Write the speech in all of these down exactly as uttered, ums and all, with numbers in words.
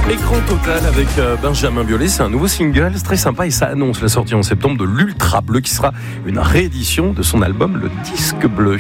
Écran total avec Benjamin Biolay, c'est un nouveau single, c'est très sympa et ça annonce la sortie en septembre de l'Ultra Bleu qui sera une réédition de son album Le Disque Bleu.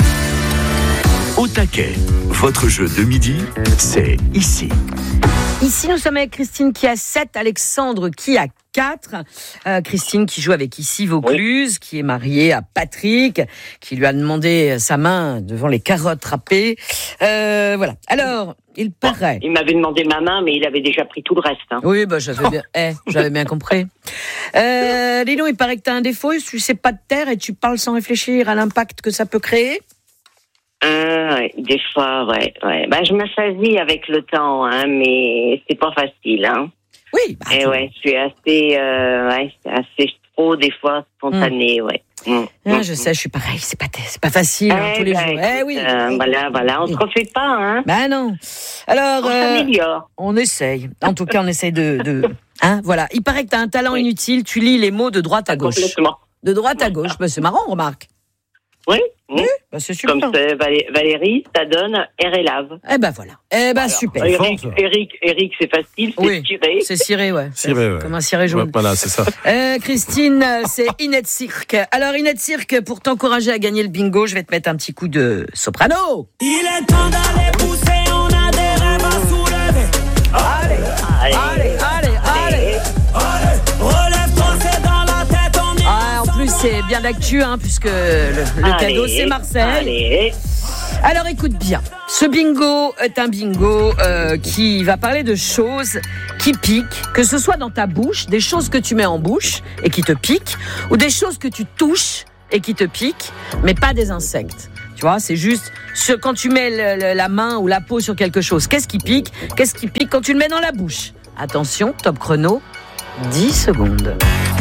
Au taquet, votre jeu de midi, c'est ici. Ici, nous sommes avec Christine qui a sept, Alexandre qui a quatre. Euh, Christine qui joue avec Ici Vaucluse, oui. Qui est mariée à Patrick, qui lui a demandé sa main devant les carottes râpées. Euh, voilà. Alors, il paraît... Bon, il m'avait demandé ma main, mais il avait déjà pris tout le reste. Hein. Oui, bah, j'avais, bien, eh, j'avais bien compris. Euh, Lino, il paraît que tu as un défaut, tu sais pas te taire et tu parles sans réfléchir à l'impact que ça peut créer. Ah, ouais, des fois, ouais, ouais. Bah, je m'assasie avec le temps, hein, mais c'est pas facile, hein. Oui, bah. Et ouais, je suis assez, euh, ouais, c'est assez trop, des fois, spontanée, mmh. ouais. Mmh. Ah, je sais, je suis pareil, c'est pas, c'est pas facile, hein, eh, tous les bah, jours. Écoute, eh oui. Euh, voilà, voilà, on se refait pas, hein. Bah non. Alors, on euh, s'améliore. On essaye. En tout cas, on essaye de, de, hein, voilà. Il paraît que t'as un talent oui. inutile, tu lis les mots de droite à gauche. Complètement. De droite à gauche, bah, c'est marrant, remarque. Oui, oui, bah c'est super. Comme c'est Valérie, ça donne R et lave. Eh ben voilà. Eh ben super. Eric, Eric, Eric, c'est facile, c'est oui, ciré. C'est ciré, ouais. Ciré, ouais. Comme un ciré jaune. Ouais, voilà, c'est ça. Euh, Christine, c'est Inette Cirque. Alors Inette Cirque, pour t'encourager à gagner le bingo, je vais te mettre un petit coup de soprano. Il est temps d'aller pousser, on a des rêves à soulever. Allez, allez, allez, allez, allez. Allez, relève-toi, c'est dans la tête, on y ah, en plus, c'est bien d'actu, hein, puisque le, le allez, cadeau, c'est Marseille. Allez. Alors écoute bien, ce bingo est un bingo euh, qui va parler de choses qui piquent, que ce soit dans ta bouche, des choses que tu mets en bouche et qui te piquent, ou des choses que tu touches et qui te piquent, mais pas des insectes. Tu vois, c'est juste ce, quand tu mets le, le, la main ou la peau sur quelque chose, qu'est-ce qui pique ? Qu'est-ce qui pique quand tu le mets dans la bouche ? Attention, top chrono, dix secondes.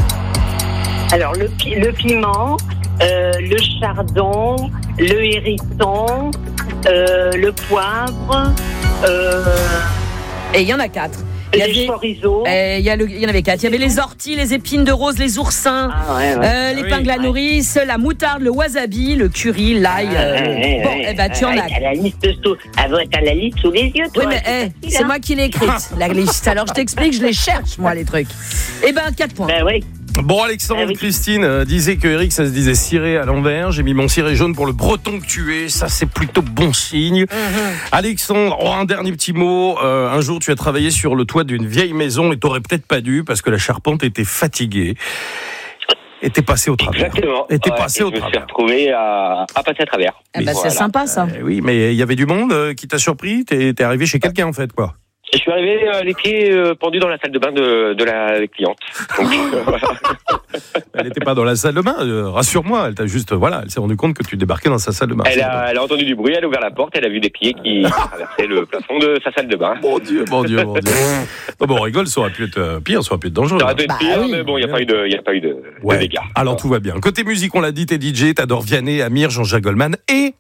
Alors, le, le piment, euh, le chardon, le hérisson, euh, le poivre... Euh, et il y en a quatre. Il y, avait, chorizo. euh, il, y a le, il y en avait quatre. Il y avait les orties, les épines de rose, les oursins, ah, ouais, ouais. Euh, les oui, pingles à ouais. nourrice, la moutarde, le wasabi, le curry, l'ail. Ah, euh, ouais, bon, ouais, eh ben, tu en ouais, as. T'as la liste sous, t'as la liste sous les yeux, toi. Oui, mais c'est, hey, facile, c'est hein. moi qui l'ai écrite, la liste. Alors je t'explique, je les cherche, moi, les trucs. Eh ben, quatre points. Ben oui. Bon, Alexandre, ah, oui. Christine euh, disait que Eric, ça se disait ciré à l'envers. J'ai mis mon ciré jaune pour le breton que tu es. Ça, c'est plutôt bon signe. Mm-hmm. Alexandre, oh, un dernier petit mot. Euh, un jour, tu as travaillé sur le toit d'une vieille maison et t'aurais peut-être pas dû parce que la charpente était fatiguée. Et t'es passé au travers. Exactement. Et t'es ouais, passé et au je me travers. suis retrouvé à, à passer à travers. Eh ben, voilà. c'est sympa, ça. Euh, oui, mais il y avait du monde euh, qui t'a surpris. T'es, t'es arrivé chez quelqu'un, en fait, quoi. Je suis arrivé euh, les pieds euh, pendus dans la salle de bain de, de la cliente. Donc, euh, voilà. Elle n'était pas dans la salle de bain, euh, rassure-moi. Elle t'a juste, voilà, elle s'est rendue compte que tu débarquais dans sa salle de bain. Elle a, elle a entendu du bruit, elle a ouvert la porte, elle a vu des pieds qui traversaient le plafond de sa salle de bain. Mon Dieu, mon Dieu, mon Dieu. Non, bon, on rigole, ça aurait pu être euh, pire, ça aurait pu être dangereux. Ça aurait pu être Bah, pire, oui. mais bon, il n'y a pas eu de, il y a pas eu de, Ouais. de dégâts. Alors tout va bien. Côté musique, on l'a dit, t'es D J, t'adores Vianney, Amir, Jean-Jacques Goldman et...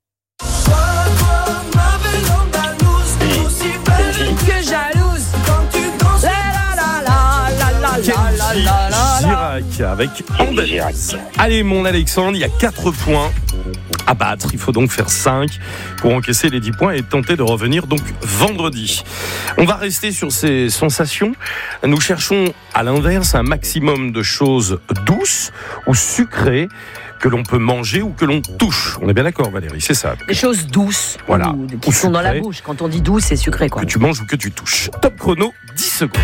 Que jalouse. La la la la la la la la la. Girac avec André. Girac. Allez, mon Alexandre, il y a quatre points à battre. Il faut donc faire cinq pour encaisser les dix points et tenter de revenir donc vendredi. On va rester sur ces sensations. Nous cherchons à l'inverse un maximum de choses douces ou sucrées que l'on peut manger ou que l'on touche. On est bien d'accord, Valérie, c'est ça. Des choses douces. Voilà. Ou, qui Ou sont dans la sucrées. bouche. Quand on dit douce, c'est sucré, quoi. Que tu manges ou que tu touches. Top chrono, dix secondes.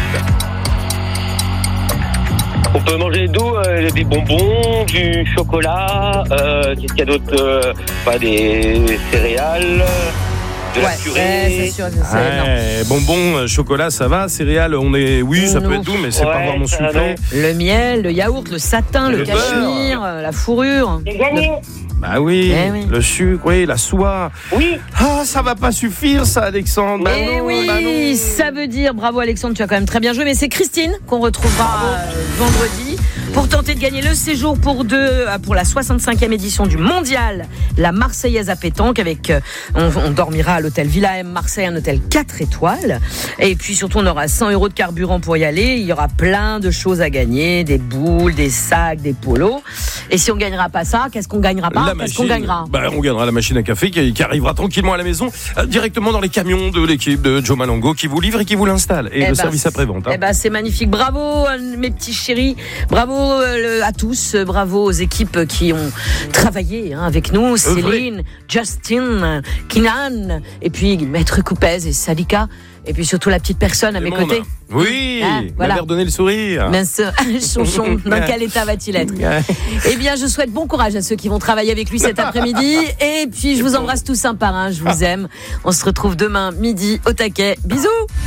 On peut manger d'eau, euh, des bonbons, du chocolat, euh, qu'est-ce qu'il y a d'autre euh, pas des céréales, de la Ouais, purée. ouais, c'est sûr, c'est, c'est, non. Ouais, bonbons, euh, chocolat, ça va. Céréales, on est... Oui, ça Non. peut être doux, mais c'est Ouais, pas vraiment ça, sucré. Le miel, le yaourt, le satin, le, Le cachemire, euh, la fourrure. J'ai gagné. Bah oui, Eh oui. le sucre, oui, la soie. Oui. Ah, ça va pas suffire, ça, Alexandre. Bah Eh non, oui, bah non. ça veut dire, bravo Alexandre, tu as quand même très bien joué, mais c'est Christine qu'on retrouvera euh, vendredi pour tenter de gagner le séjour pour deux pour la soixante-cinquième édition du Mondial, la Marseillaise à pétanque. Avec, on, on dormira à l'hôtel Villa M Marseille, un hôtel quatre étoiles. Et puis surtout, on aura cent euros de carburant pour y aller. Il y aura plein de choses à gagner, des boules, des sacs, des polos. Et si on gagnera pas ça, qu'est-ce qu'on gagnera pas? La Qu'est-ce machine, qu'on gagnera? bah, on gagnera la machine à café qui, qui arrivera tranquillement à la maison, euh, directement dans les camions de l'équipe de Joe Malongo qui vous livre et qui vous l'installe. Et Eh le ben, service après-vente. Hein. Eh ben, c'est magnifique. Bravo, euh, mes petits chéris. Bravo euh, à tous. Euh, Bravo aux équipes qui ont travaillé hein, avec nous. Céline, Justin, Kinan, et puis Maître Coupez et Salika. Et puis surtout la petite personne à Le mes monde. côtés. Oui, Ah, voilà. m'avait redonné le sourire. Bien sûr, Chonchon, dans quel état va-t-il être? Eh bien, je souhaite bon courage à ceux qui vont travailler avec lui cet après-midi. Et puis, je vous embrasse tous un par un. Je vous aime. On se retrouve demain midi au taquet. Bisous.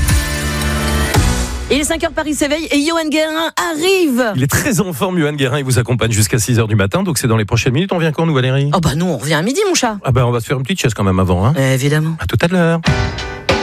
Il est cinq heures, Paris s'éveille et Johan Guérin arrive. Il est très en forme, Johan Guérin. Il vous accompagne jusqu'à six heures du matin. Donc, c'est dans les prochaines minutes. On vient quand, nous, Valérie? Oh bah nous, on revient à midi, mon chat. Ah ben, on va se faire une petite chaise quand même avant. Hein. Euh, évidemment. À tout à l'heure.